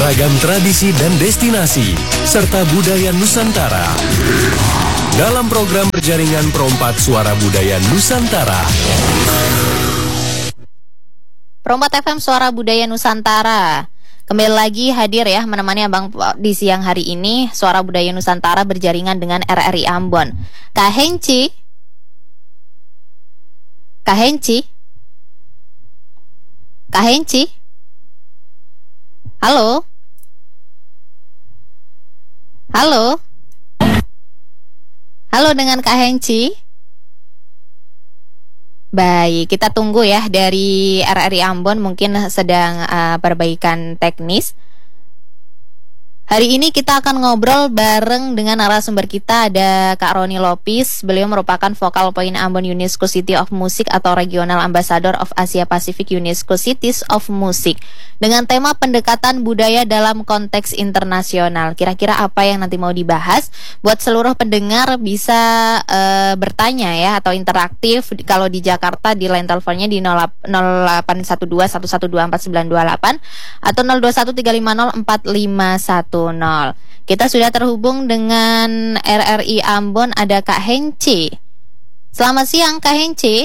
Ragam tradisi dan destinasi, serta budaya Nusantara. Dalam program berjaringan Perompak Suara Budaya Nusantara. Perompak FM Suara Budaya Nusantara. Kembali lagi hadir ya menemani Abang di siang hari ini. Suara Budaya Nusantara berjaringan dengan RRI Ambon. Kak Henci. Kak Henci. Kak Henci. Halo. Halo. Halo dengan Kak Henci. Baik, kita tunggu ya dari RRI Ambon, mungkin sedang perbaikan teknis. Hari ini kita akan ngobrol bareng dengan narasumber kita, ada Kak Roni Lopis. Beliau merupakan Focal Point Ambon UNESCO City of Music atau Regional Ambassador of Asia Pacific UNESCO Cities of Music, dengan tema pendekatan budaya dalam konteks internasional. Kira-kira apa yang nanti mau dibahas? Buat seluruh pendengar bisa bertanya ya, atau interaktif. Kalau di Jakarta di line teleponnya di 0812 112 4928 atau 021350 4510. Kita sudah terhubung dengan RRI Ambon, ada Kak Henci. Selamat siang Kak Henci.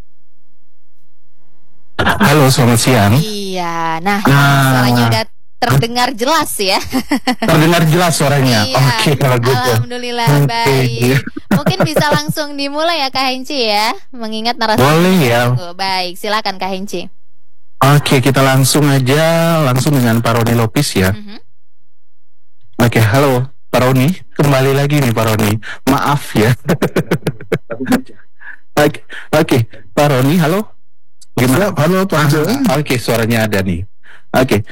Halo, selamat siang. Iya, suaranya udah terdengar jelas ya. Terdengar jelas suaranya. Iya. Oke, kalau gitu. Alhamdulillah, baik. Mungkin bisa langsung dimulai ya Kak Henci ya, mengingat narasumber. Boleh ya. Baik, silakan Kak Henci. Oke, kita langsung dengan Pak Roni Lopis ya. Oke, halo Pak Roni, kembali lagi nih Pak Roni. Maaf ya. Oke, Pak Roni, halo. Gimana? Halo Pak. Oke, suaranya ada nih. Oke,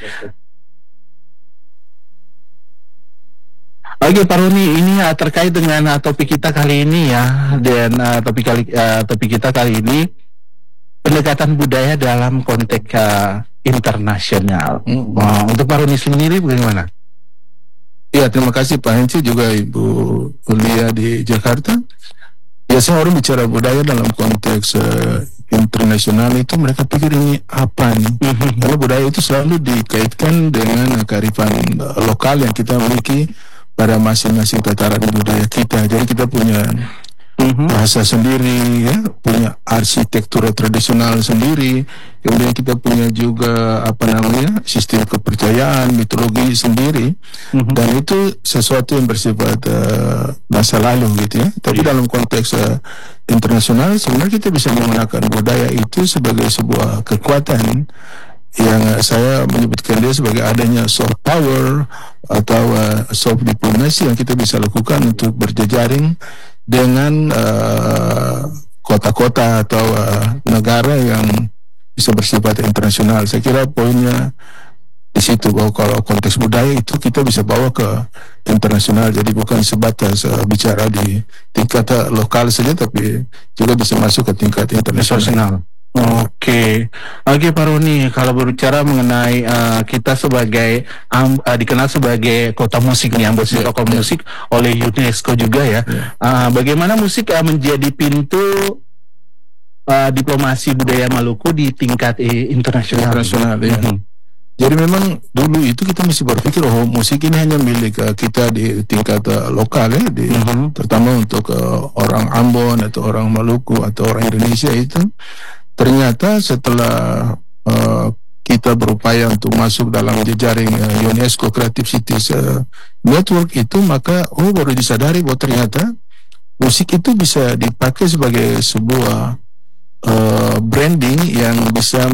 Pak Roni, ini terkait dengan topik kita kali ini ya, dan topik kita kali ini pendekatan budaya dalam konteks internasional. Untuk Pak Roni sendiri bagaimana? Ya, terima kasih Pak Henci, juga Ibu Ulia di Jakarta. Biasanya orang bicara budaya dalam konteks internasional itu mereka pikir ini apa nih? Karena budaya itu selalu dikaitkan dengan kearifan lokal yang kita miliki pada masing-masing tataran budaya kita. Jadi kita punya bahasa sendiri, ya, punya arsitektur tradisional sendiri, kemudian kita punya juga sistem kepercayaan, mitologi sendiri, dan itu sesuatu yang bersifat masa lalu gitu ya. Tapi dalam konteks internasional sebenarnya kita bisa menggunakan budaya itu sebagai sebuah kekuatan yang saya menyebutkan dia sebagai adanya soft power atau soft diplomasi yang kita bisa lakukan untuk berjejaring dengan kota-kota atau negara yang bisa bersifat internasional. Saya kira poinnya di situ, bahwa kalau konteks budaya itu kita bisa bawa ke internasional, jadi bukan sebatas bicara di tingkat lokal saja, tapi juga bisa masuk ke tingkat internasional. Oke, Pak Roni, kalau berbicara mengenai kita sebagai dikenal sebagai kota musik nih, Ambon City of Music oleh UNESCO juga ya. Bagaimana musik menjadi pintu diplomasi budaya Maluku di tingkat internasional? Jadi memang dulu itu kita mesti berpikir, musik ini hanya milik kita di tingkat lokal ya, terutama untuk orang Ambon atau orang Maluku atau orang Indonesia itu. Ternyata setelah kita berupaya untuk masuk dalam jejaring UNESCO Creative Cities Network itu, maka baru disadari bahwa ternyata musik itu bisa dipakai sebagai sebuah branding yang bisa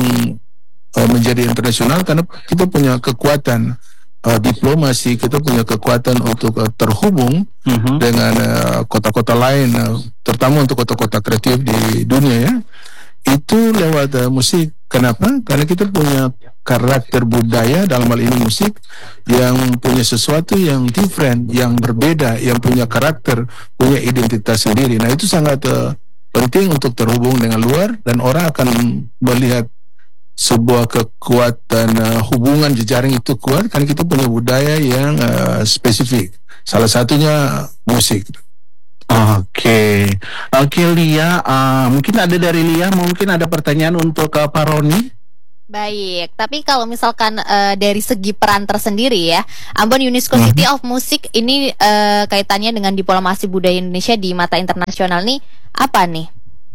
menjadi internasional, karena kita punya kekuatan diplomasi, kita punya kekuatan untuk terhubung dengan kota-kota lain, terutama untuk kota-kota kreatif di dunia ya. Itu lewat musik. Kenapa? Karena kita punya karakter budaya, dalam hal ini musik, yang punya sesuatu yang different, yang berbeda, yang punya karakter, punya identitas sendiri. Nah, itu sangat penting untuk terhubung dengan luar, dan orang akan melihat sebuah kekuatan hubungan jejaring itu kuat karena kita punya budaya yang spesifik. Salah satunya musik. Oke, Lia, mungkin ada dari Lia, mungkin ada pertanyaan untuk Pak Roni. Baik, tapi kalau misalkan dari segi peran tersendiri ya, Ambon UNESCO City of Music ini kaitannya dengan diplomasi budaya Indonesia di mata internasional nih apa nih?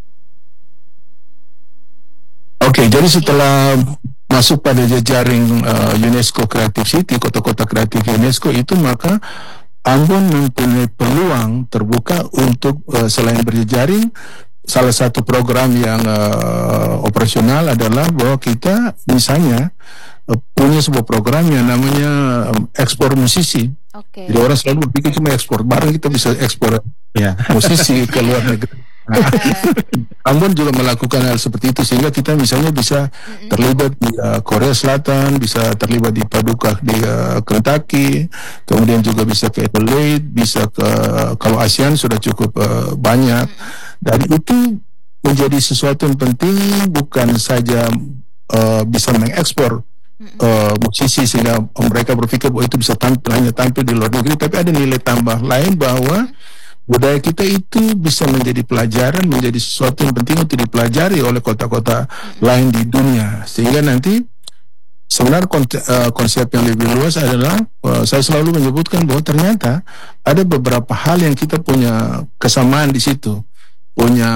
Oke, jadi setelah masuk pada jejaring UNESCO Creative City, kota-kota kreatif UNESCO itu, maka Ambon mempunyai peluang terbuka untuk selain berjejaring. Salah satu program yang operasional adalah bahwa kita misalnya punya sebuah program yang namanya ekspor musisi. Oke. Jadi orang selalu berpikir cuma ekspor barang, kita bisa ekspor musisi ke luar negeri. Ambon juga melakukan hal seperti itu, sehingga kita misalnya bisa terlibat di Korea Selatan, bisa terlibat di Paducah di Kentucky, kemudian juga bisa ke Adelaide, bisa ke, kalau ASEAN sudah cukup banyak. Dan itu menjadi sesuatu yang penting, bukan saja bisa mengekspor musisi sehingga mereka berpikir bahwa itu bisa hanya tampil di luar negeri, tapi ada nilai tambah lain bahwa budaya kita itu bisa menjadi pelajaran, menjadi sesuatu yang penting untuk dipelajari oleh kota-kota lain di dunia. Sehingga nanti sebenarnya konsep yang lebih luas adalah saya selalu menyebutkan bahwa ternyata ada beberapa hal yang kita punya kesamaan di situ, punya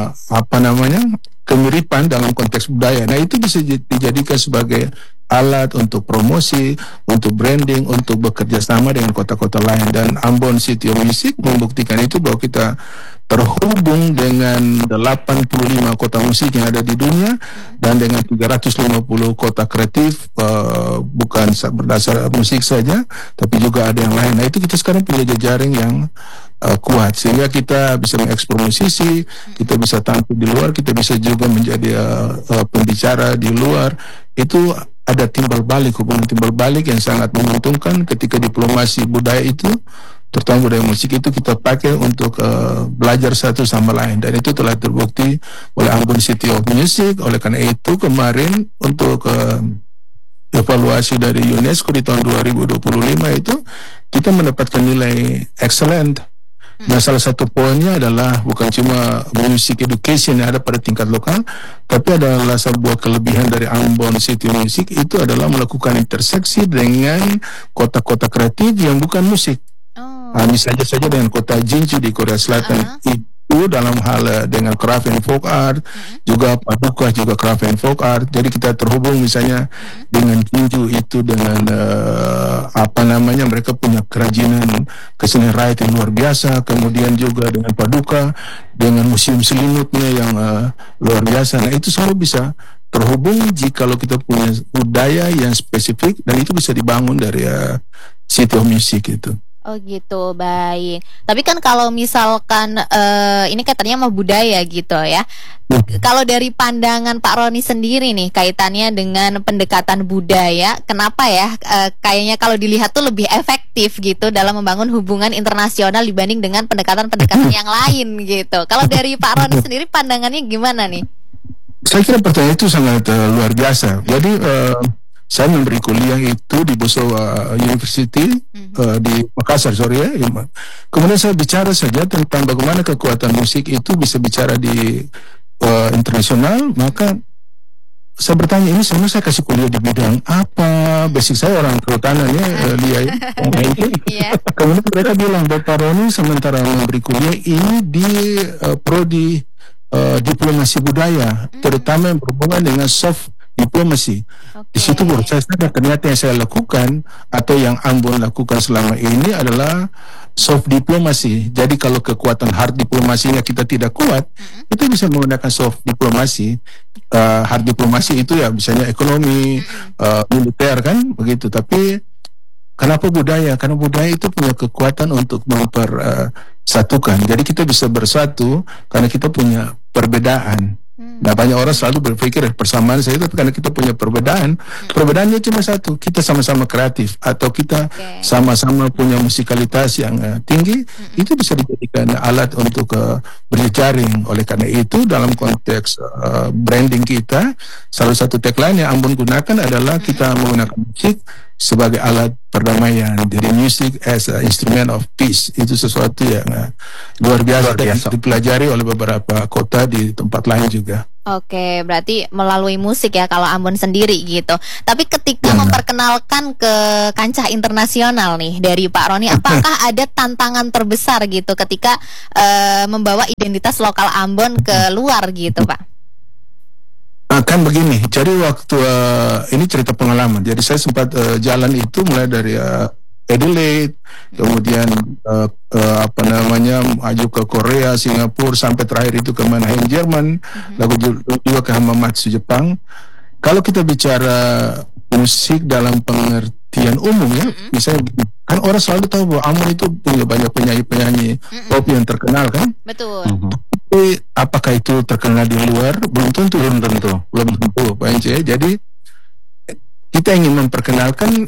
kemiripan dalam konteks budaya. Nah, itu bisa dijadikan sebagai alat untuk promosi, untuk branding, untuk bekerja sama dengan kota-kota lain. Dan Ambon City of Music membuktikan itu, bahwa kita terhubung dengan 85 kota musik yang ada di dunia dan dengan 350 kota kreatif, bukan berdasar musik saja, tapi juga ada yang lain. Nah, itu kita sekarang punya jejaring yang kuat, sehingga kita bisa mengekspor musisi, kita bisa tampil di luar, kita bisa juga menjadi pembicara di luar. Itu ada hubungan timbal balik yang sangat menguntungkan ketika diplomasi budaya itu, terutama budaya musik itu, kita pakai untuk belajar satu sama lain. Dan itu telah terbukti oleh Ambon City of Music. Oleh karena itu kemarin untuk evaluasi dari UNESCO di tahun 2025 itu kita mendapatkan nilai excellent. Nah, salah satu poinnya adalah bukan cuma music education yang ada pada tingkat lokal, tapi adalah sebuah kelebihan dari Ambon City Music itu adalah melakukan interseksi dengan kota-kota kreatif yang bukan musik. Misalnya saja dengan kota Jeonju di Korea Selatan, itu dalam hal dengan craft and folk art, juga Paducah juga craft and folk art. Jadi kita terhubung misalnya dengan Jeonju itu dengan mereka punya kerajinan kesenian rakyat yang luar biasa, kemudian juga dengan Paducah dengan museum selimutnya yang luar biasa. Nah, itu selalu bisa terhubung jika kita punya budaya yang spesifik, dan itu bisa dibangun dari City of Music itu. Oh gitu, baik. Tapi kan kalau misalkan ini katanya mau budaya gitu ya. Kalau dari pandangan Pak Roni sendiri nih, kaitannya dengan pendekatan budaya, kenapa ya kayaknya kalau dilihat tuh lebih efektif gitu dalam membangun hubungan internasional dibanding dengan pendekatan-pendekatan yang lain gitu. Kalau dari Pak Roni sendiri pandangannya gimana nih? Saya kira pertanyaan itu sangat luar biasa. Jadi saya memberi kuliah itu di Bosowa University di Makassar, kemudian saya bicara saja tentang bagaimana kekuatan musik itu bisa bicara di internasional. Maka saya bertanya, ini sebenarnya saya kasih kuliah di bidang apa? Basic saya orang kehutanan ya, dia kemudian mereka bilang, Bapak Roni sementara memberi kuliah ini di prodi diplomasi budaya, terutama yang berhubungan dengan soft diplomasi. Di situ menurut saya ternyata yang saya lakukan atau yang Ambon lakukan selama ini adalah soft diplomasi. Jadi kalau kekuatan hard diplomasinya kita tidak kuat, kita bisa menggunakan soft diplomasi. Hard diplomasi itu ya misalnya ekonomi, militer kan begitu. Tapi kenapa budaya? Karena budaya itu punya kekuatan untuk mempersatukan. Jadi kita bisa bersatu karena kita punya perbedaan. Nah, banyak orang selalu berpikir persamaan saya, tapi karena kita punya perbedaan, perbedaannya cuma satu, kita sama-sama kreatif atau kita sama-sama punya musikalitas yang tinggi, itu bisa dijadikan alat untuk berjejaring. Oleh karena itu dalam konteks branding kita, salah satu tagline yang Ambon gunakan adalah kita menggunakan musik sebagai alat perdamaian. Jadi music as a instrument of peace itu sesuatu yang luar biasa, dipelajari oleh beberapa kota di tempat lain juga. Oke, berarti melalui musik ya kalau Ambon sendiri gitu. Tapi ketika memperkenalkan ke kancah internasional nih dari Pak Roni, apakah ada tantangan terbesar gitu ketika membawa identitas lokal Ambon ke luar gitu, Pak? Kan begini, jadi waktu ini cerita pengalaman. Jadi saya sempat jalan itu mulai dari Adelaide, kemudian maju ke Korea, Singapura, sampai terakhir itu ke Mannheim, Jerman, lalu juga ke Hamamatsu, Jepang. Kalau kita bicara musik dalam pengertian umum ya, misalnya kan orang selalu tahu bahwa Ambon itu punya banyak penyanyi-penyanyi pop yang terkenal kan? Betul. Tapi apakah itu terkenal di luar? Belum tentu. Pak Ence. Jadi kita ingin memperkenalkan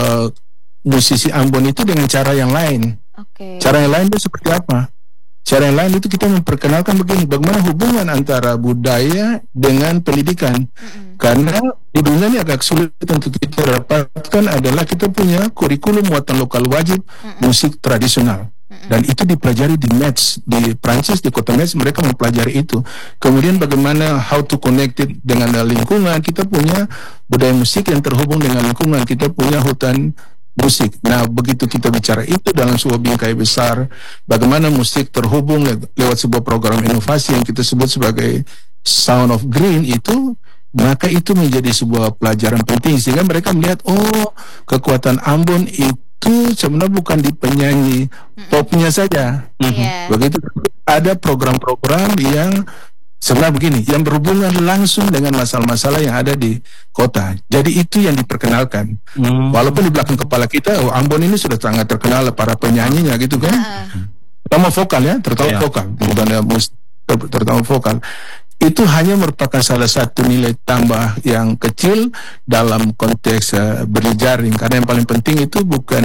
musisi Ambon itu dengan cara yang lain. Cara yang lain itu seperti apa? Cara yang lain itu kita memperkenalkan begini, bagaimana hubungan antara budaya dengan pendidikan. Karena di dunia ini agak sulit untuk kita dapatkan adalah kita punya kurikulum muatan lokal wajib musik tradisional. Dan itu dipelajari di Metz, di Prancis, di kota Metz mereka mempelajari itu. Kemudian bagaimana how to connect it dengan lingkungan. Kita punya budaya musik yang terhubung dengan lingkungan. Kita punya hutan musik. Nah, begitu kita bicara itu dalam sebuah bingkai besar, bagaimana musik terhubung lewat sebuah program inovasi yang kita sebut sebagai Sound of Green itu, maka itu menjadi sebuah pelajaran penting sehingga mereka melihat kekuatan Ambon itu sebenarnya bukan di penyanyi popnya saja. Begitu ada program-program yang sebenarnya begini, yang berhubungan langsung dengan masalah-masalah yang ada di kota. Jadi itu yang diperkenalkan. Walaupun di belakang kepala kita, Ambon ini sudah sangat terkenal para penyanyinya gitu kan. Terutama vokal ya, vokal, bukan terutama vokal. Itu hanya merupakan salah satu nilai tambah yang kecil dalam konteks berjejaring. Karena yang paling penting itu bukan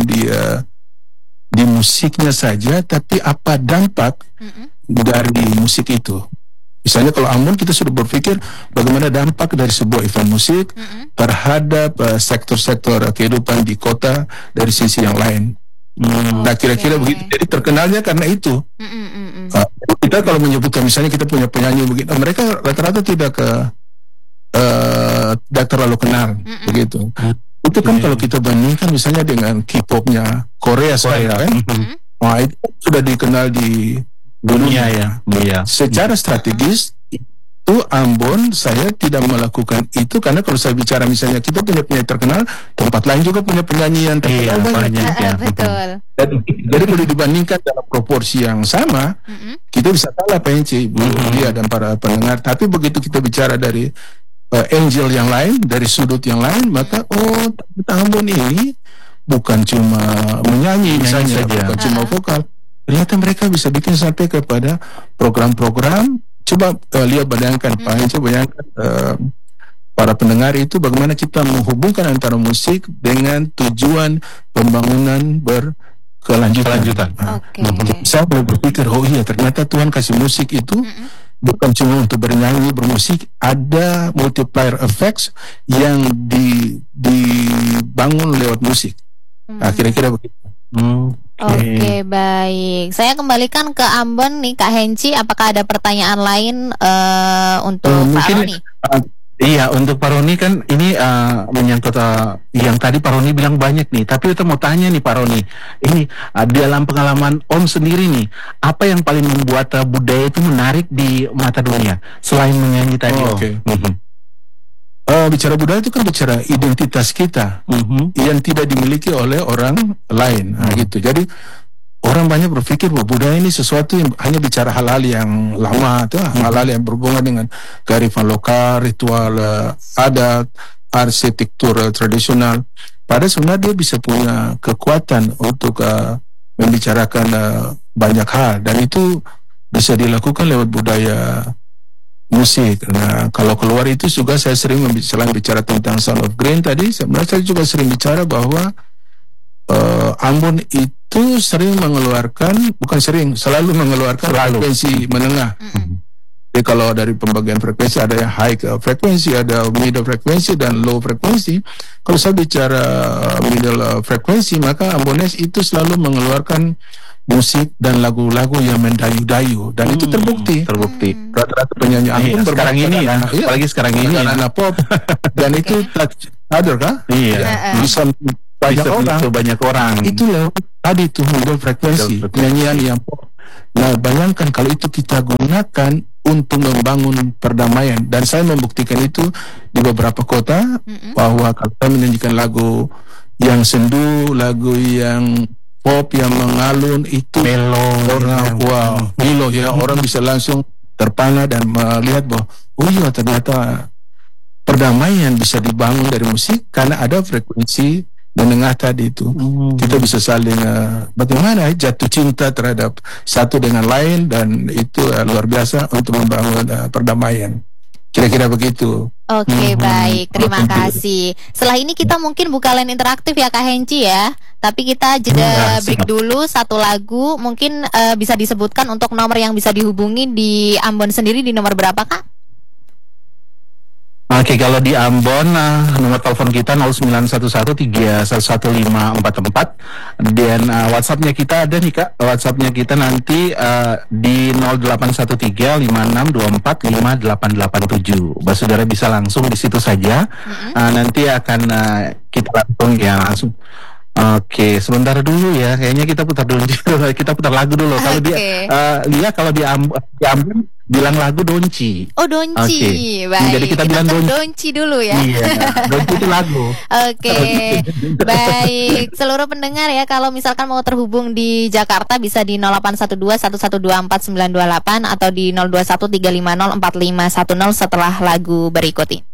di musiknya saja, tapi apa dampak dari musik itu. Misalnya kalau Ambon kita sudah berpikir bagaimana dampak dari sebuah event musik terhadap sektor-sektor kehidupan di kota dari sisi yang lain. Nah kira-kira begitu. Jadi terkenalnya karena itu. Kita kalau menyebutkan misalnya kita punya penyanyi begitu, mereka rata-rata tidak terlalu kenal begitu. Itu kan kalau kita bandingkan misalnya dengan K-popnya Korea kan, wah itu sudah dikenal di dunia ya. Secara strategis itu Ambon saya tidak melakukan itu karena kalau saya bicara misalnya kita punya penyanyi terkenal, tempat lain juga punya penyanyi yang terkenal banyak. Betul. Jadi kalau dibandingkan dalam proporsi yang sama, kita bisa kalah PNC, dia dan para pendengar. Tapi begitu kita bicara dari angle yang lain, dari sudut yang lain, maka Ambon ini bukan cuma menyanyi misalnya, bukan cuma vokal. Ternyata mereka bisa bikin sampai kepada program-program. Coba bayangkan Pak Hence, bayangkan para pendengar itu bagaimana kita menghubungkan antara musik dengan tujuan pembangunan berkelanjutan. Saya boleh berpikir, ternyata Tuhan kasih musik itu bukan cuma untuk bernyanyi, bermusik, ada multiplier effects yang dibangun lewat musik. Nah, kira-kira begitu. Oke, baik. Saya kembalikan ke Ambon nih, Kak Henci. Apakah ada pertanyaan lain untuk Pak Roni? Iya, untuk Pak Roni kan ini menyangkut yang tadi Pak Roni bilang banyak nih. Tapi kita mau tanya nih Pak Roni, ini dalam pengalaman Om sendiri nih, apa yang paling membuat budaya itu menarik di mata dunia selain menyanyi tadi? Bicara budaya itu kan bicara identitas kita yang tidak dimiliki oleh orang lain, gitu. Jadi orang banyak berpikir bahwa budaya ini sesuatu yang hanya bicara hal-hal yang lama, hal-hal yang berhubungan dengan kearifan lokal, ritual adat, arsitektur tradisional. Padahal sebenarnya dia bisa punya kekuatan untuk membicarakan banyak hal, dan itu bisa dilakukan lewat budaya musik. Nah, kalau keluar itu juga saya sering selain bicara tentang Sound of Green tadi, sebenarnya saya juga sering bicara bahwa Ambon itu sering mengeluarkan, bukan sering, selalu mengeluarkan frekuensi menengah. Jadi kalau dari pembagian frekuensi ada yang high frekuensi, ada middle frekuensi dan low frekuensi. Kalau saya bicara middle frekuensi, maka Ambonese itu selalu mengeluarkan musik dan lagu-lagu yang mendayu-dayu, dan itu terbukti. Rata-rata penyanyi Ambon sekarang ini ya, apalagi sekarang ini anak pop, dan itu touch other kah? Iya. Bisa banyak orang. Itu loh tadi tuh middle frekuensi, penyanyian yang pop. Nah, bayangkan kalau itu kita gunakan untuk membangun perdamaian, dan saya membuktikan itu di beberapa kota, bahwa kalau kita menyanyikan lagu yang sendu, lagu yang pop yang mengalun, itu orang melo ya, orang bisa langsung terpana dan melihat bahwa oh iya, ternyata perdamaian bisa dibangun dari musik karena ada frekuensi menengah tadi itu. Kita bisa saling bagaimana jatuh cinta terhadap satu dengan lain, dan itu luar biasa untuk membangun perdamaian. Kira-kira begitu. Oke, baik. Terima kasih. Setelah ini kita mungkin buka line interaktif ya Kak Henci ya. Tapi kita jeda break dulu, satu lagu. Mungkin bisa disebutkan untuk nomor yang bisa dihubungi di Ambon sendiri di nomor berapa Kak? Oke, kalau di Ambon nomor telepon kita 0911311544, dan WhatsAppnya kita ada nih Kak. WhatsAppnya kita nanti di 081356245887. Saudara bisa langsung di situ saja. Nanti akan kita langsung langsung. Oke, sebentar dulu ya. Kayaknya kita putar dulu. Kita putar lagu dulu. Kalau kalau di Ambon bilang lagu donci. Oh, donci. Baik. Jadi kita bilang donci dulu ya. Iya. Donci itu lagu. Oke. Baik. Seluruh pendengar ya, kalau misalkan mau terhubung di Jakarta bisa di 081211249928 atau di 0213504510 setelah lagu berikut ini.